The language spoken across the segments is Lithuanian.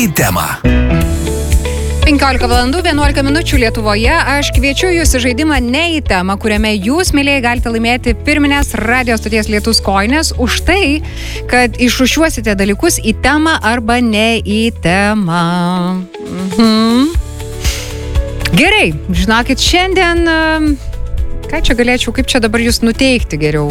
į temą. 15 valandų 11 minučių Lietuvoje. Aš kviečiu jūs į žaidimą Ne į temą, kuriame jūs, mėlyjei, galite laimėti pirminės radio stoties Lietus kojines už tai, kad išrūšiuosite dalykus į temą arba ne į temą. Gerai, žinokit, šiandien... Ką čia galėčiau, kaip čia dabar jūs nuteikti geriau?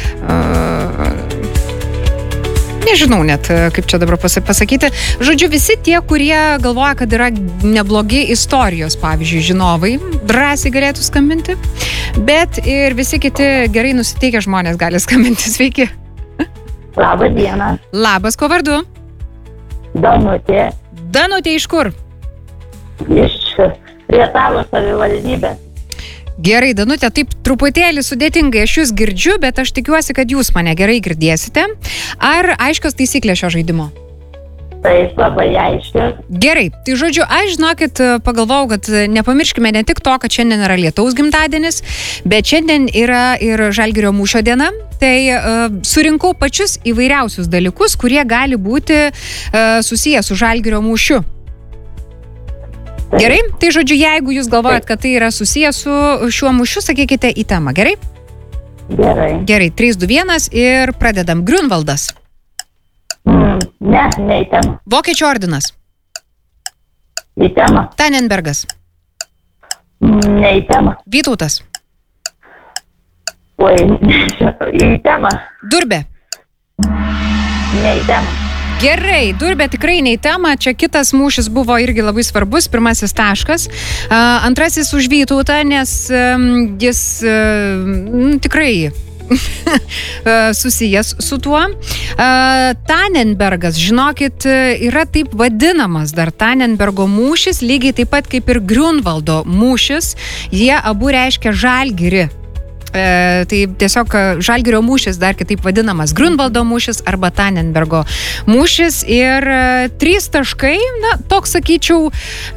Nežinau net, kaip čia dabar pasakyti. Žodžiu, visi tie, kurie galvoja, kad yra neblogi istorijos, pavyzdžiui, žinovai, drąsiai galėtų skambinti, bet ir visi kiti gerai nusiteikę žmonės gali skambinti. Sveiki. Labą dieną. Labas, ko vardu? Danutė. Danutė iš kur? Iš Rietavo savivaldybės. Gerai, Danutė, taip truputėlį sudėtingai aš jūs girdžiu, bet aš tikiuosi, kad jūs mane gerai girdėsite. Ar aiškios taisyklės šio žaidimo? Taip, labai aiškios. Gerai, tai žodžiu, aš žinokit, pagalvojau, kad nepamirškime ne tik to, kad šiandien yra Lietaus gimtadienis, bet šiandien yra ir Žalgirio mūšio diena. Tai surinkau pačius įvairiausius dalykus, kurie gali būti susiję su Žalgirio mūšiu. Gerai? Tai žodžiu, jeigu jūs galvojat, kad tai yra susijęs su šiuo mūšiu, sakykite į temą, gerai? Gerai. Gerai, 3, 2, 1 ir pradedam. Grunvaldas. Ne į temą. Vokiečių ordinas. Į temą. Tannenbergas. Ne į temą. Vytautas. Oi, į temą. Durbė. Ne į temą. Gerai, Durbė tikrai ne į temą, čia kitas mūšis buvo irgi labai svarbus, pirmasis taškas. Antrasis už Vytautą, nes jis tikrai susijęs su tuo. Tannenbergas, žinokit, yra taip vadinamas dar Tannenbergo mūšis, lygiai taip pat kaip ir Grunvaldo mūšis. Jie abu reiškia Žalgirį. Tai tiesiog Žalgirio mūšis dar kitaip vadinamas Grunvaldo mūšis arba Tannenbergo mūšis ir 3 taškai, na, toks sakyčiau,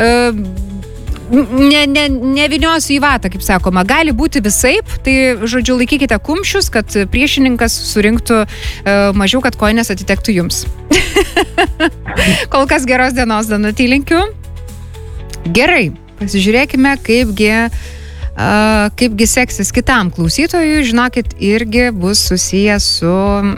neviniosiu į vatą, kaip sakoma, gali būti visaip, tai žodžiu laikykite kumščius, kad priešininkas surinktų mažiau, kad kojinės atitektų jums. Kol kas geros dienos, Danutė, linkiu. Gerai, pasižiūrėkime, kaipgi seksis kitam klausytojui, žinokit, irgi bus susijęs su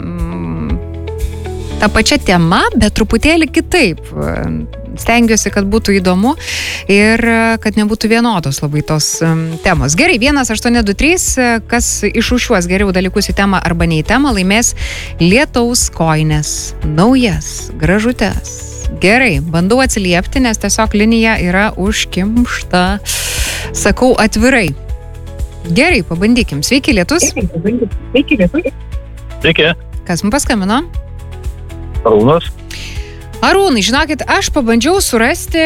ta pačia tema, bet truputėlį kitaip. Stengiuosi, kad būtų įdomu ir kad nebūtų vienodos labai tos temos. Gerai, 1823, kas išrūšiuos geriau dalykus į temą arba ne į temą, laimės Lietaus kojines. Naujas, gražutes. Gerai, bandau atsiliepti, nes tiesiog linija yra užkimšta. Sakau atvirai. Gerai, pabandykim. Sveiki, Lietus. Sveiki. Sveiki. Kas mums paskambino? Arūnas. Arūnai, žinokit, aš pabandžiau surasti,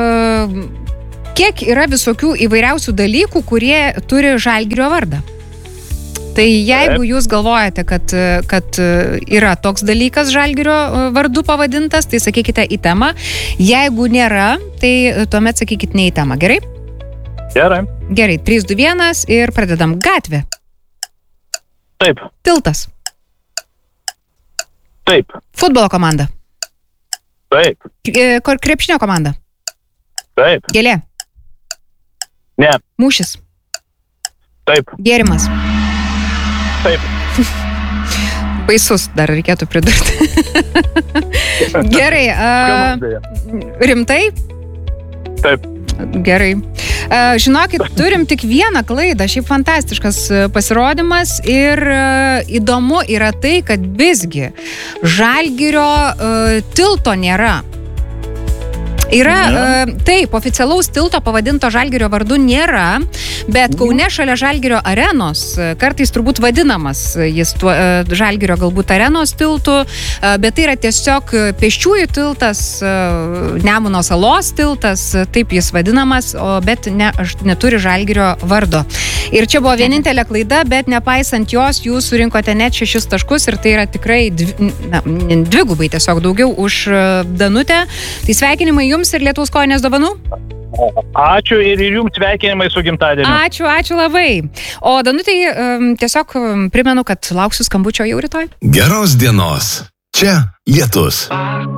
kiek yra visokių įvairiausių dalykų, kurie turi Žalgirio vardą. Tai jeigu jūs galvojate, kad yra toks dalykas Žalgirio vardu pavadintas, tai sakykite į temą. Jeigu nėra, tai tuomet sakykite ne į temą. Gerai? Gerai. Gerai, 3, 2, 1 ir pradedam. Gatvė. Taip. Tiltas. Taip. Futbolo komanda. Taip. Krepšinio komanda. Taip. Gėlė. Ne. Mūšis. Taip. Gėrimas. Taip. Baisus dar reikėtų pridurti. Gerai. Rimtai? Taip. Gerai. Žinokit, turim tik vieną klaidą, šiaip fantastiškas pasirodymas ir įdomu yra tai, kad visgi Žalgirio tilto nėra. Yra, taip, oficialaus tilto pavadinto Žalgirio vardu nėra, bet Kaune šalia Žalgirio arenos, kartais turbūt vadinamas jis tuo Žalgirio galbūt arenos tiltu, bet tai yra tiesiog pėsčiųjų tiltas, Nemuno salos tiltas, taip jis vadinamas, bet neturi Žalgirio vardo. Ir čia buvo vienintelė klaida, bet nepaisant jos, jūs surinkote net 6 taškus ir tai yra tikrai dvigubai tiesiog daugiau už Danutę. Tai sveikinimai jums ir Lietaus kojinės dovanų. Ačiū ir jums sveikinimai su gimtadieniu. Ačiū labai. O Danutai, tiesiog primenu, kad lauksiu skambučio jau rytoj. Geros dienos. Čia Lietus.